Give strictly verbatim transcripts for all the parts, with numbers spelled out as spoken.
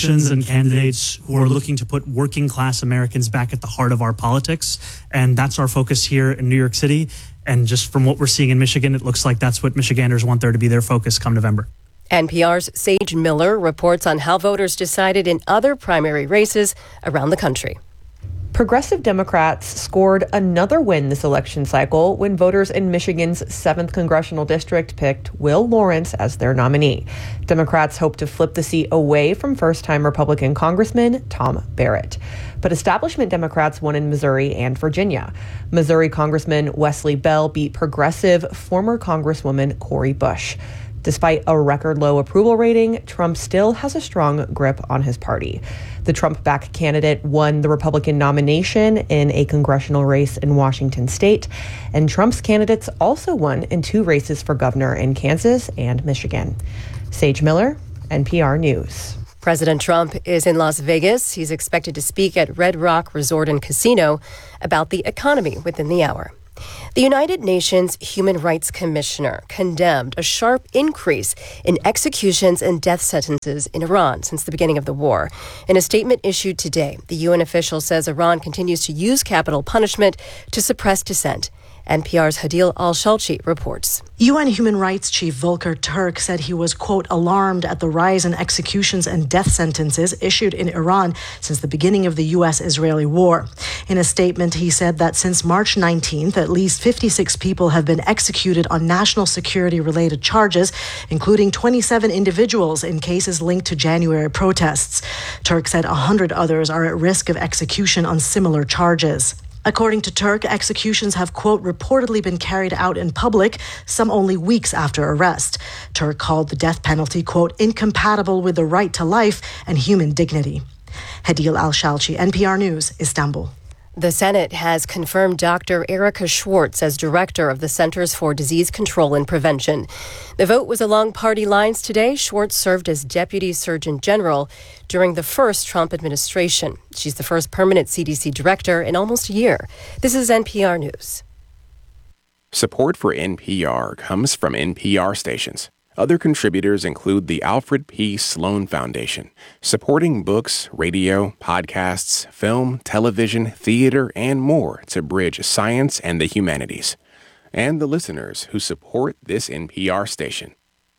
elections and candidates who are looking to put working class Americans back at the heart of our politics. And that's our focus here in New York City. And just from what we're seeing in Michigan, it looks like that's what Michiganders want there to be their focus come November. N P R's Sage Miller reports on how voters decided in other primary races around the country. Progressive Democrats scored another win this election cycle when voters in Michigan's seventh Congressional District picked Will Lawrence as their nominee. Democrats hope to flip the seat away from first-time Republican Congressman Tom Barrett. But establishment Democrats won in Missouri and Virginia. Missouri Congressman Wesley Bell beat progressive former Congresswoman Cori Bush. Despite a record low approval rating, Trump still has a strong grip on his party. The Trump-backed candidate won the Republican nomination in a congressional race in Washington state, and Trump's candidates also won in two races for governor in Kansas and Michigan. Sage Miller, N P R News. President Trump is in Las Vegas. He's expected to speak at Red Rock Resort and Casino about the economy within the hour. The United Nations Human Rights Commissioner condemned a sharp increase in executions and death sentences in Iran since the beginning of the war. In a statement issued today, the U N official says Iran continues to use capital punishment to suppress dissent. N P R's Hadil Al-Shalchi reports. U N Human Rights Chief Volker Turk said he was, quote, alarmed at the rise in executions and death sentences issued in Iran since the beginning of the U S-Israeli war. In a statement, he said that since March nineteenth, at least fifty-six people have been executed on national security-related charges, including twenty-seven individuals in cases linked to January protests. Turk said one hundred others are at risk of execution on similar charges. According to Turk, executions have, quote, reportedly been carried out in public, some only weeks after arrest. Turk called the death penalty, quote, incompatible with the right to life and human dignity. Hadil Al-Shalchi, N P R News, Istanbul. The Senate has confirmed Doctor Erica Schwartz as director of the Centers for Disease Control and Prevention. The vote was along party lines today. Schwartz served as Deputy Surgeon General during the first Trump administration. She's the first permanent C D C director in almost a year. This is N P R News. Support for N P R comes from N P R stations. Other contributors include the Alfred P. Sloan Foundation, supporting books, radio, podcasts, film, television, theater, and more to bridge science and the humanities, and the listeners who support this N P R station.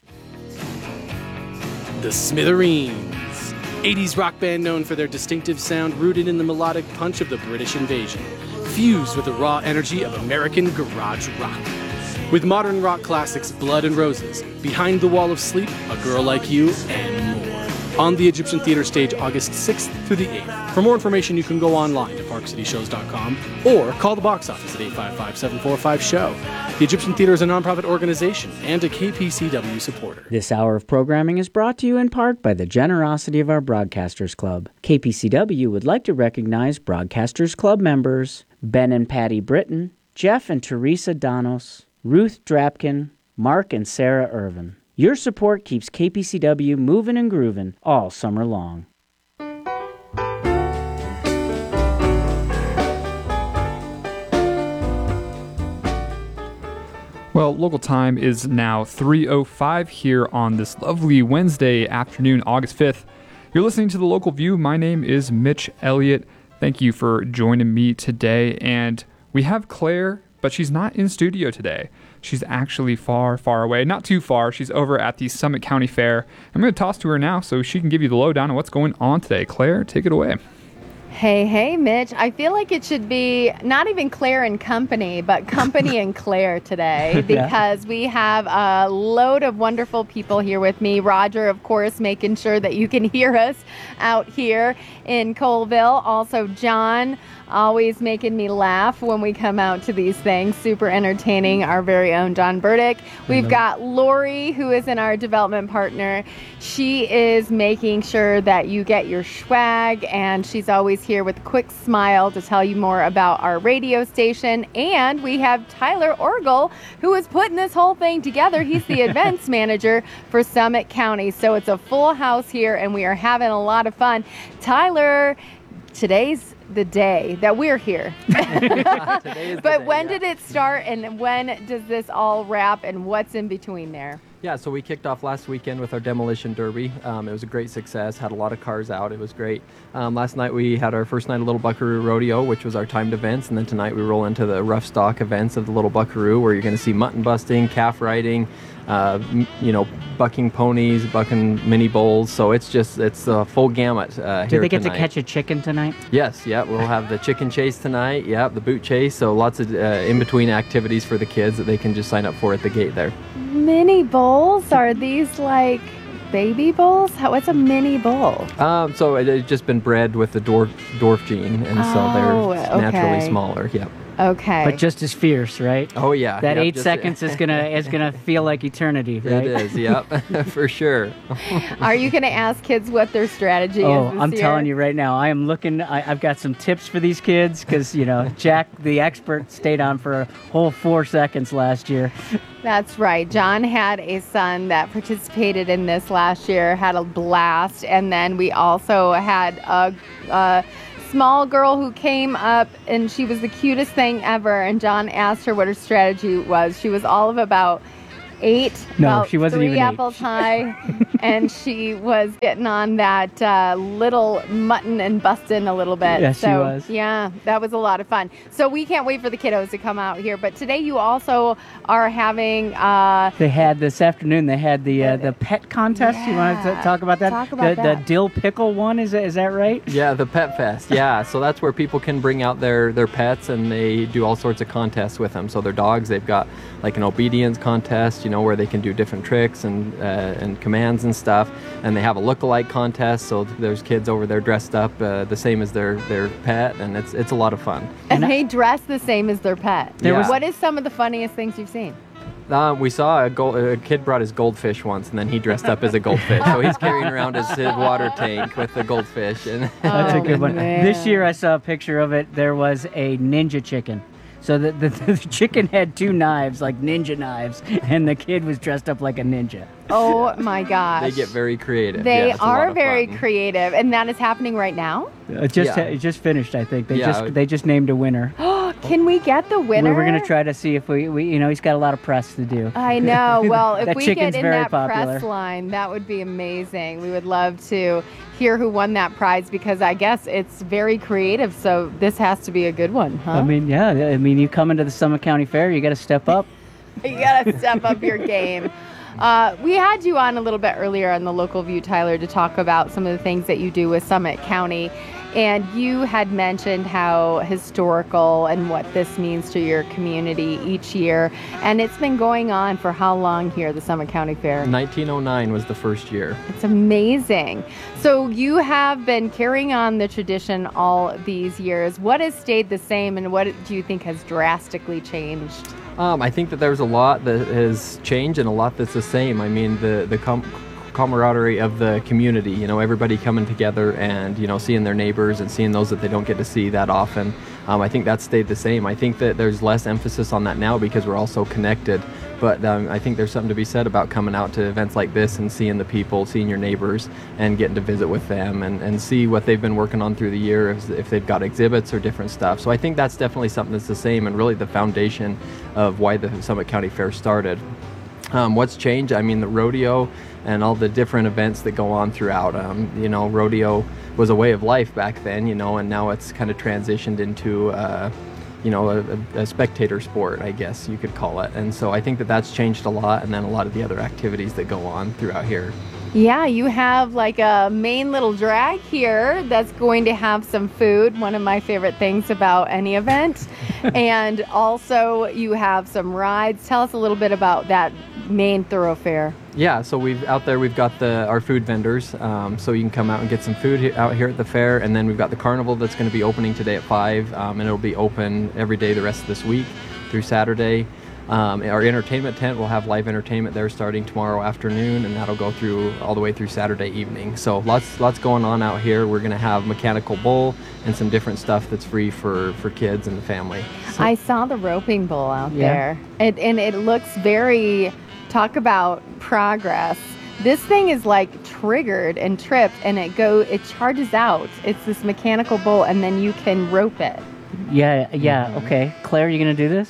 The Smithereens, eighties rock band known for their distinctive sound rooted in the melodic punch of the British invasion, fused with the raw energy of American garage rock. With modern rock classics Blood and Roses, Behind the Wall of Sleep, A Girl Like You, and more. On the Egyptian Theater stage August sixth through the eighth. For more information, you can go online to park city shows dot com or call the box office at eight five five, seven four five, S H O W. The Egyptian Theater is a nonprofit organization and a K P C W supporter. This hour of programming is brought to you in part by the generosity of our Broadcasters Club. K P C W would like to recognize Broadcasters Club members Ben and Patty Britton, Jeff and Teresa Donos, Ruth Drapkin, Mark and Sarah Irvin. Your support keeps K P C W moving and grooving all summer long. Well, local time is now three oh five here on this lovely Wednesday afternoon, August fifth. You're listening to The Local View. My name is Mitch Elliott. Thank you for joining me today. And we have Claire, but she's not in studio today. She's actually far, far away. Not too far. She's over at the Summit County Fair. I'm going to toss to her now so she can give you the lowdown on what's going on today. Claire, take it away. Hey, hey, Mitch. I feel like it should be not even Claire and Company, but Company and Claire today, because yeah. we have a load of wonderful people here with me. Roger, of course, making sure that you can hear us out here in Colville. Also, John, always making me laugh when we come out to these things. Super entertaining. Our very own John Burdick. We've got Lori, who is in our development partner. She is making sure that you get your swag, and she's always here with a quick smile to tell you more about our radio station. And we have Tyler Orgel, who is putting this whole thing together. He's the events manager for Summit County. So it's a full house here, and we are having a lot of fun. Tyler, today's the day that we're here. Today is but day, when yeah. did it start, and when does this all wrap, and what's in between there? Yeah, so we kicked off last weekend with our Demolition Derby. Um, it was a great success, had a lot of cars out. It was great. Um, last night we had our first night of Little Buckaroo Rodeo, which was our timed events, and then tonight we roll into the rough stock events of the Little Buckaroo, where you're going to see mutton busting, calf riding, uh, m- you know, bucking ponies, bucking mini bulls. So it's just, it's a full gamut uh, Do here they get tonight. to catch a chicken tonight? Yes, yeah, we'll have the chicken chase tonight, yeah, the boot chase, so lots of uh, in-between activities for the kids that they can just sign up for at the gate there. Mini bulls? Are these like baby bulls? How, what's a mini bull? Um, so it, it's just been bred with the dwarf, dwarf gene, and Oh, so they're naturally okay. smaller, yep. Okay. But just as fierce, right? Oh, yeah. That yep, eight just- seconds is gonna is gonna feel like eternity, right? It is, yep, for sure. Are you going to ask kids what their strategy Oh, is this I'm year? telling you right now, I am looking. I, I've got some tips for these kids because you know Jack, the expert, stayed on for a whole four seconds last year. That's right. John had a son that participated in this last year, had a blast, and then we also had a, a small girl who came up, and she was the cutest thing ever, and John asked her what her strategy was. She was all of about eight, No, about she wasn't three even eight. apples high, and she was getting on that uh, little mutton and busting a little bit. Yes, she so, was. Yeah, that was a lot of fun. So we can't wait for the kiddos to come out here. But today you also are having... Uh, They had this afternoon. They had the uh, the pet contest. You want to Yeah. talk about that? Talk about the, that. the dill pickle one. Is that, is that right? Yeah, the Pet Fest. Yeah, so that's where people can bring out their, their pets, and they do all sorts of contests with them. So their dogs, they've got like an obedience contest, you know, where they can do different tricks and uh, and commands and stuff. And they have a look-alike contest, so there's kids over there dressed up uh, the same as their, their pet, and it's it's a lot of fun. and they dress the same as their pet. There was- What is some of the funniest things you've seen? Uh, we saw a, gold, a kid brought his goldfish once, and then he dressed up as a goldfish. So he's carrying around his, his water tank with the goldfish. And That's a good one. Oh, man. This year I saw a picture of it. There was a ninja chicken. So the, the, the chicken had two knives, like ninja knives, and the kid was dressed up like a ninja. Oh my gosh. they get very creative. They Yeah, it's a lot are of very fun. creative, and that is happening right now. It just Yeah. it just finished, I think. They Yeah. just they just named a winner. Can we get the winner? We're, we're gonna try to see if we, we you know he's got a lot of press to do. I know. Well, if That we chicken's get in very that popular. press line, that would be amazing. We would love to hear who won that prize because I guess it's very creative. So this has to be a good one, huh? I mean, yeah. I mean, you come into the Summit County Fair, you got to step up. You gotta step up your game. Uh, we had you on a little bit earlier on the Local View, Tyler, to talk about some of the things that you do with Summit County. And you had mentioned how historical and what this means to your community each year. And it's been going on for how long here, the Summit County Fair? nineteen oh nine was the first year. It's amazing. So you have been carrying on the tradition all these years. What has stayed the same and what do you think has drastically changed? Um, I think that there's a lot that has changed and a lot that's the same. I mean, the the com- camaraderie of the community, you know, everybody coming together and, you know, seeing their neighbors and seeing those that they don't get to see that often. Um, I think that's stayed the same. I think that there's less emphasis on that now because we're all so connected. But um, I think there's something to be said about coming out to events like this and seeing the people, seeing your neighbors, and getting to visit with them and, and see what they've been working on through the year, if, if they've got exhibits or different stuff. So I think that's definitely something that's the same and really the foundation of why the Summit County Fair started. Um, what's changed? I mean, the rodeo and all the different events that go on throughout. Um, you know, rodeo was a way of life back then, you know, and now it's kind of transitioned into, uh, you know, a, a spectator sport, I guess you could call it. And so I think that that's changed a lot, and then a lot of the other activities that go on throughout here. Yeah, you have like a main little drag here that's going to have some food, one of my favorite things about any event. And also you have some rides. Tell us a little bit about that main thoroughfare. Yeah, so we've out there we've got the our food vendors, um, so you can come out and get some food he- out here at the fair, and then we've got the carnival that's going to be opening today at five, um, and it'll be open every day the rest of this week through Saturday. Um, our entertainment tent will have live entertainment there starting tomorrow afternoon, and that'll go through all the way through Saturday evening. So lots lots going on out here. We're going to have mechanical bull and some different stuff that's free for, for kids and the family. I saw the roping bull out Yeah. there. It, and it looks very, talk about progress. This thing is like triggered and tripped and it go it charges out. It's this mechanical bull and then you can rope it. Yeah, yeah. Okay, Claire, you gonna do this?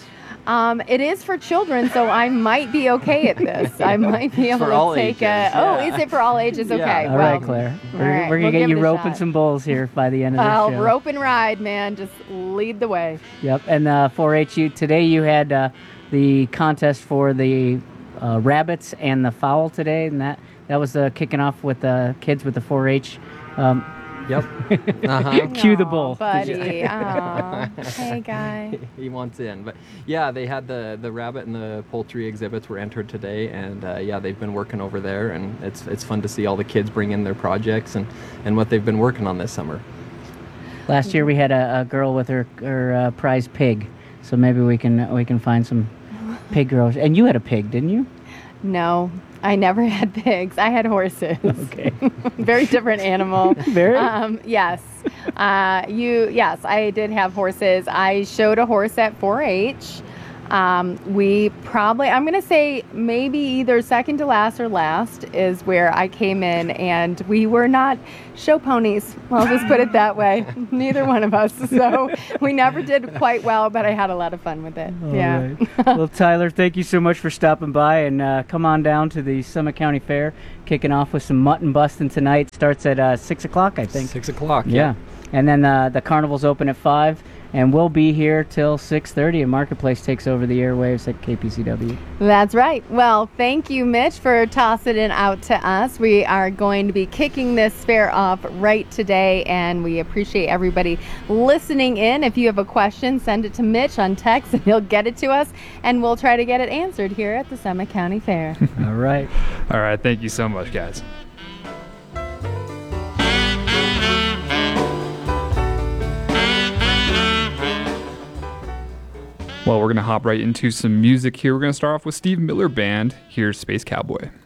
Um, it is for children, so I might be okay at this. I might be able For to all take ages, a. yeah. Oh, is it for all ages? Yeah. Okay. All well, right, Claire. We're, all right, we're going we'll to get give you it a roping shot. some bulls here by the end of the I'll show. rope and ride, man. Just lead the way. Yep. And uh, four H, you, today you had uh, the contest for the uh, rabbits and the fowl today, and that, that was uh, kicking off with the kids with the four H. Um, Yep. Uh-huh. Cue the Aw, bull. buddy. Aw. Hey, guy. He wants in, but yeah, they had the the rabbit and the poultry exhibits were entered today, and uh, yeah, they've been working over there, and it's it's fun to see all the kids bring in their projects and and what they've been working on this summer. Last year we had a, a girl with her her uh, prize pig, so maybe we can we can find some pig girls. And you had a pig, didn't you? No, I never had pigs. I had horses. Okay. Very different animal. Very. Um, yes. Uh, you. Yes, I did have horses. I showed a horse at four H. Um, we probably, I'm going to say maybe either second to last or last is where I came in, and we were not show ponies. I'll just put it that way. Neither one of us. So we never did quite well, but I had a lot of fun with it. All yeah. right. Well, Tyler, thank you so much for stopping by, and uh, come on down to the Summit County Fair, kicking off with some mutton busting tonight. Starts at uh, six o'clock, I think. Six o'clock. Yeah. And then uh, the carnival's open at five. And we'll be here till six thirty, and Marketplace takes over the airwaves at K P C W. That's right. Well, thank you, Mitch, for tossing it out to us. We are going to be kicking this fair off right today, and we appreciate everybody listening in. If you have a question, send it to Mitch on text, and he'll get it to us, and we'll try to get it answered here at the Summit County Fair. All right. All right. Thank you so much, guys. Well, we're going to hop right into some music here. We're going to start off with Steve Miller Band. Here's Space Cowboy.